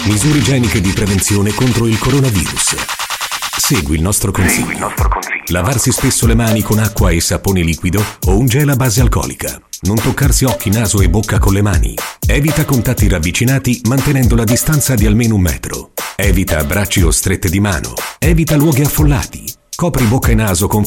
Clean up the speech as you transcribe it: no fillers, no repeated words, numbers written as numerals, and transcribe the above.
Misure igieniche di prevenzione contro il coronavirus. Segui il nostro consiglio. Lavarsi spesso le mani con acqua e sapone liquido o un gel a base alcolica. Non toccarsi occhi, naso e bocca con le mani. Evita contatti ravvicinati mantenendo la distanza di almeno 1 metro. Evita abbracci o strette di mano. Evita luoghi affollati. Copri bocca e naso con